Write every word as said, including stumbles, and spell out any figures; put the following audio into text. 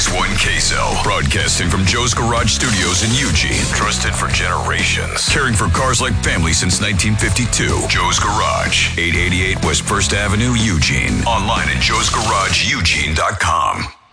X one Queso. Broadcasting from Joe's Garage Studios in Eugene. Trusted for generations. Caring for cars like family since nineteen fifty-two. Joe's Garage. eight eighty-eight West First Avenue, Eugene. Online at joes garage eugene dot com.